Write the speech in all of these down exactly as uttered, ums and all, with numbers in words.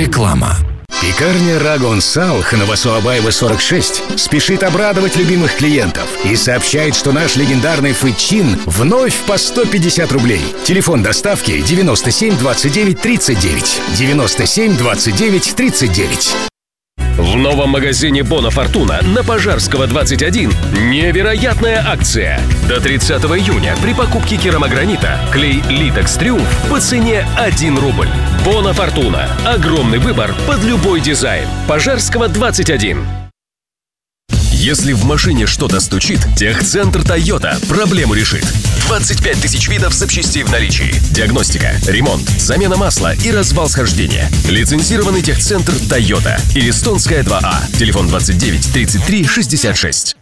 Реклама. Пекарня Рагон Салх на Васуабаева сорок шесть спешит обрадовать любимых клиентов и сообщает, что наш легендарный фычин вновь по сто пятьдесят рублей. Телефон доставки девяносто семь двадцать девять тридцать девять. девяносто семь двадцать девять тридцать девять. В новом магазине Бона Фортуна на Пожарского двадцать один невероятная акция. До тридцатого июня при покупке керамогранита клей Litex Триумф по цене один рубль. Бона Фортуна. Огромный выбор под любой дизайн. Пожарского двадцать один. Если в машине что-то стучит, Техцентр Тойота проблему решит. двадцать пять тысяч видов запчастей в наличии. Диагностика, ремонт, замена масла и развал схождения. Лицензированный Техцентр Тойота. Илистонская два А. Телефон двадцать девять тридцать три шестьдесят шесть.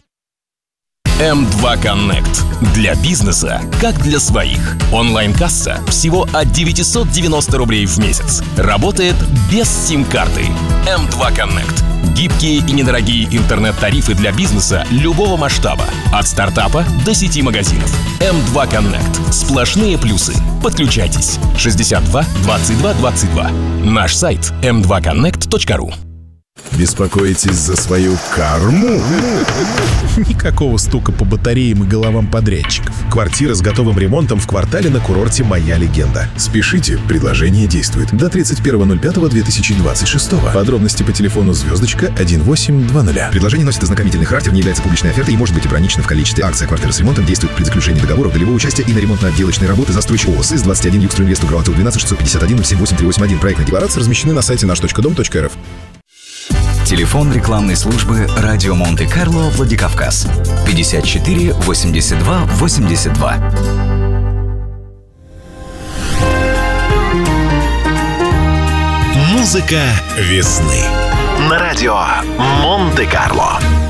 эм два Connect. Для бизнеса, как для своих. Онлайн-касса всего от девятьсот девяносто рублей в месяц. Работает без сим-карты. эм два Connect. Гибкие и недорогие интернет-тарифы для бизнеса любого масштаба. От стартапа до сети магазинов. эм два Connect. Сплошные плюсы. Подключайтесь. шестьдесят два двадцать два двадцать два. Наш сайт эм два коннект точка ру. Беспокоитесь за свою карму? Никакого стука по батареям и головам подрядчиков. Квартира с готовым ремонтом в квартале на курорте «Моя легенда». Спешите, предложение действует до тридцать первого ноль пятого две тысячи двадцать шестого. Подробности по телефону звездочка один восемь два ноль. Предложение носит ознакомительный характер, не является публичной офертой и может быть ограничено в количестве. Акция «Квартира с ремонтом» действует при заключении договора долевого участия и на ремонтно-отделочные работы застройщик ООО СИС двадцать один Югстру Инвест Угроватыл двенадцать шестьсот пятьдесят один ноль семь восемь три восемь один. Проектные декларации размещены на сайте наш точка дом точка эр эф. Телефон рекламной службы «Радио Монте-Карло» Владикавказ пятьдесят четыре восемьдесят два восемьдесят два. Музыка весны на радио Монте-Карло.